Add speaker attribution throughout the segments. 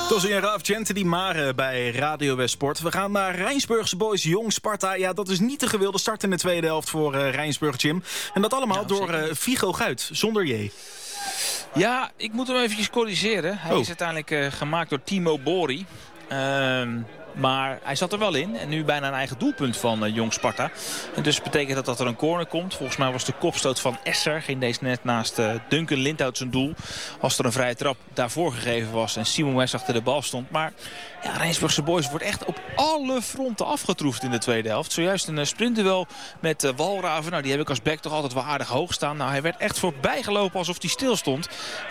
Speaker 1: Tosin en Ralf Gentili Mare bij Radio West Sport. We gaan naar Rijnsburgse Boys, Jong Sparta. Ja, dat is niet de gewilde start in de tweede helft voor Rijnsburg, Jim. En dat allemaal door Figo Guit, zonder J.
Speaker 2: Ja, ik moet hem eventjes corrigeren. Hij is uiteindelijk gemaakt door Timo Bori. Maar hij zat er wel in. En nu bijna een eigen doelpunt van Jong Sparta. En dus betekent dat er een corner komt. Volgens mij was de kopstoot van Esser. Ging deze net naast Duncan Lindhout zijn doel. Als er een vrije trap daarvoor gegeven was. En Simon West achter de bal stond. Maar ja, Rijnsburgse Boys wordt echt op alle fronten afgetroefd in de tweede helft. Zojuist een sprintduel met Walraven. Nou, die heb ik als back toch altijd wel aardig hoog staan. Nou, hij werd echt voorbij gelopen alsof hij stil stond.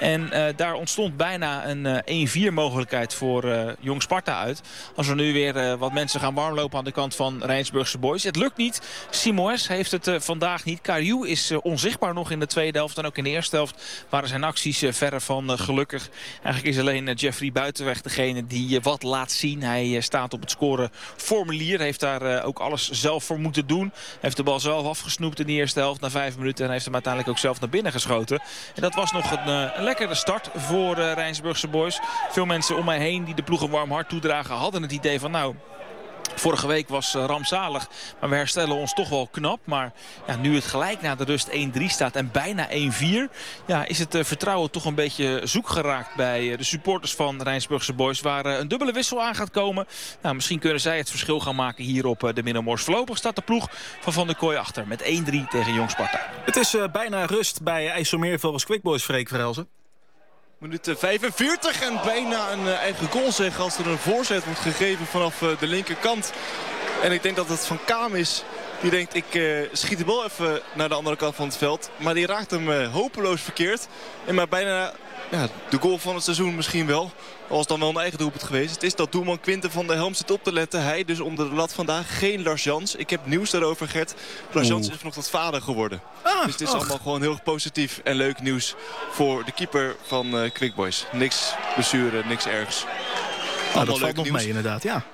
Speaker 2: En daar ontstond bijna een 1-4 mogelijkheid voor Jong Sparta uit. Als we nu weer wat mensen gaan warmlopen aan de kant van Rijnsburgse Boys. Het lukt niet. Simoes heeft het vandaag niet. Kariu is onzichtbaar nog in de tweede helft. En ook in de eerste helft waren zijn acties verre van gelukkig. Eigenlijk is alleen Jeffrey Buitenweg degene die wat laat zien. Hij staat op het scoreformulier. Heeft daar ook alles zelf voor moeten doen. Heeft de bal zelf afgesnoept in de eerste helft na 5 minuten. En heeft hem uiteindelijk ook zelf naar binnen geschoten. En dat was nog een lekkere start voor Rijnsburgse Boys. Veel mensen om mij heen die de ploeg een warm hart toedragen hadden het idee van nou, vorige week was rampzalig, maar we herstellen ons toch wel knap. Maar ja, nu het gelijk na de rust 1-3 staat en bijna 1-4... Ja, is het vertrouwen toch een beetje zoek geraakt bij de supporters van Rijnsburgse Boys. Waar een dubbele wissel aan gaat komen. Nou, misschien kunnen zij het verschil gaan maken hier op de Middenmoors. Voorlopig staat de ploeg van Van der Kooi achter met 1-3 tegen Jong Sparta.
Speaker 1: Het is bijna rust bij IJsselmeer volgens Quick Boys, Freek Verhelzen.
Speaker 3: Minuut 45 en bijna een eigen goal zeg als er een voorzet wordt gegeven vanaf de linkerkant. En ik denk dat het Van Kaam is. Die denkt ik schiet de bal even naar de andere kant van het veld. Maar die raakt hem hopeloos verkeerd. En maar bijna de goal van het seizoen misschien wel. Als dan wel een eigen doelpunt geweest. Het is dat doelman Quinten van der Helm zit op te letten. Hij dus onder de lat vandaag. Geen Lars Jans. Ik heb nieuws daarover, Gert. Lars Jans is vanochtend vader geworden. Dus het is allemaal gewoon heel erg positief en leuk nieuws voor de keeper van Quick Boys. Niks blessure, niks ergs.
Speaker 1: Nou, dat valt nog mee inderdaad, ja.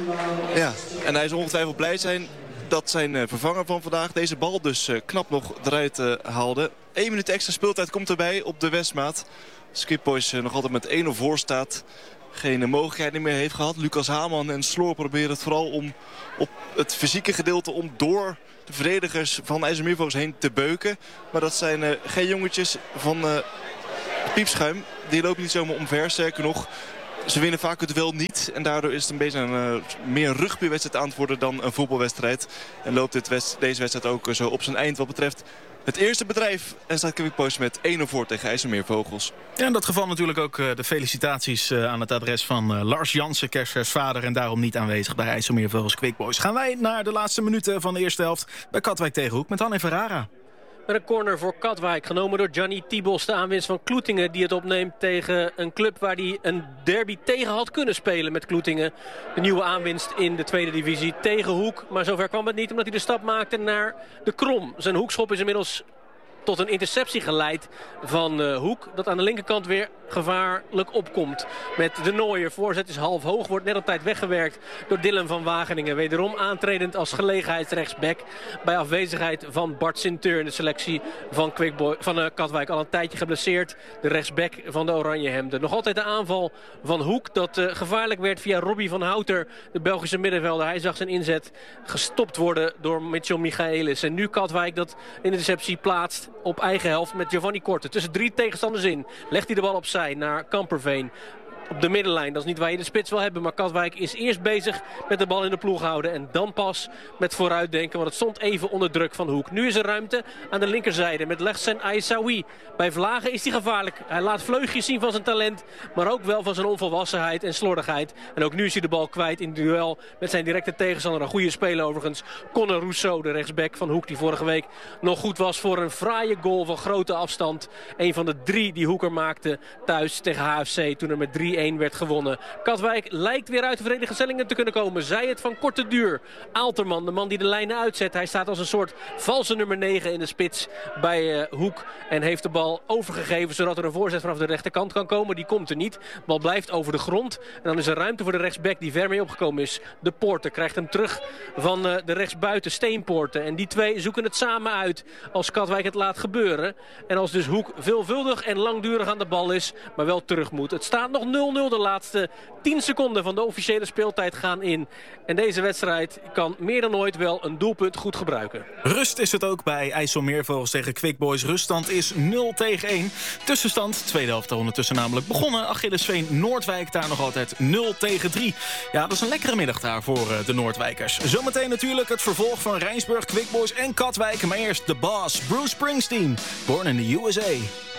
Speaker 3: Ja, en hij zal ongetwijfeld blij zijn dat zijn vervanger van vandaag deze bal dus knap nog eruit haalde. 1 minuut extra speeltijd komt erbij op de Westmaat. Quick Boys nog altijd met 1-0 voor staat. Geen mogelijkheid meer heeft gehad. Lucas Haman en Sloor proberen het vooral om op het fysieke gedeelte om door de verdedigers van IJsselmeervogels heen te beuken. Maar dat zijn geen jongetjes van piepschuim. Die lopen niet zomaar omver. Sterker nog, ze winnen vaak het wel niet. En daardoor is het een beetje een meer rugbywedstrijd aan het worden dan een voetbalwedstrijd. En loopt deze wedstrijd ook zo op zijn eind wat betreft het eerste bedrijf. En staat Quick Boys met 1-0 voor tegen IJsselmeervogels.
Speaker 1: Ja, in dat geval natuurlijk ook de felicitaties aan het adres van Lars Jansen, kerstvers vader. En daarom niet aanwezig bij IJsselmeervogels Quick Boys. Gaan wij naar de laatste minuten van de eerste helft bij Katwijk tegen Hoek met Hanne Ferrara.
Speaker 4: Met een corner voor Katwijk, genomen door Gianni Tibos. De aanwinst van Kloetingen die het opneemt tegen een club waar hij een derby tegen had kunnen spelen met Kloetingen. De nieuwe aanwinst in de tweede divisie tegen Hoek. Maar zover kwam het niet omdat hij de stap maakte naar de Krom. Zijn hoekschop is inmiddels tot een interceptie geleid van Hoek. Dat aan de linkerkant weer gevaarlijk opkomt. Met de Nooier. Voorzet is half hoog. Wordt net op tijd weggewerkt door Dylan van Wageningen. Wederom aantredend als gelegenheidsrechtsback. Bij afwezigheid van Bart Sinteur in de selectie van Katwijk. Al een tijdje geblesseerd. De rechtsback van de Oranjehemden. Nog altijd de aanval van Hoek. Dat gevaarlijk werd via Robbie van Houter. De Belgische middenvelder. Hij zag zijn inzet gestopt worden door Mitchell Michaelis. En nu Katwijk dat in de interceptie plaatst op eigen helft met Giovanni Korte. Tussen 3 tegenstanders in. Legt hij de bal opzij naar Kamperveen. Op de middenlijn, dat is niet waar je de spits wil hebben. Maar Katwijk is eerst bezig met de bal in de ploeg houden. En dan pas met vooruitdenken. Want het stond even onder druk van Hoek. Nu is er ruimte aan de linkerzijde met Lechsen Aissaoui. Bij Vlagen is hij gevaarlijk. Hij laat vleugjes zien van zijn talent. Maar ook wel van zijn onvolwassenheid en slordigheid. En ook nu is hij de bal kwijt in het duel met zijn directe tegenstander. Een goede speler overigens. Conor Rousseau, de rechtsback van Hoek. Die vorige week nog goed was voor een fraaie goal van grote afstand. Een van de 3 die Hoeker maakte thuis tegen HFC. Toen er met 3-1 werd gewonnen. Katwijk lijkt weer uit de Verenigde Stellingen te kunnen komen. Zij het van korte duur. Aalterman, de man die de lijnen uitzet. Hij staat als een soort valse nummer 9 in de spits bij Hoek. En heeft de bal overgegeven zodat er een voorzet vanaf de rechterkant kan komen. Die komt er niet. De bal blijft over de grond. En dan is er ruimte voor de rechtsback die ver mee opgekomen is. De Poorter krijgt hem terug van de rechtsbuiten Steenpoorten. En die twee zoeken het samen uit als Katwijk het laat gebeuren. En als dus Hoek veelvuldig en langdurig aan de bal is, maar wel terug moet. Het staat nog De laatste 10 seconden van de officiële speeltijd gaan in. En deze wedstrijd kan meer dan ooit wel een doelpunt goed gebruiken.
Speaker 1: Rust is het ook bij IJsselmeervogels tegen Quick Boys. Ruststand is 0-1. Tussenstand, tweede helft ondertussen namelijk begonnen. Achillesveen Noordwijk daar nog altijd 0-3. Ja, dat is een lekkere middag daar voor de Noordwijkers. Zometeen natuurlijk het vervolg van Rijnsburg, Quick Boys en Katwijk. Maar eerst de boss, Bruce Springsteen, born in the USA.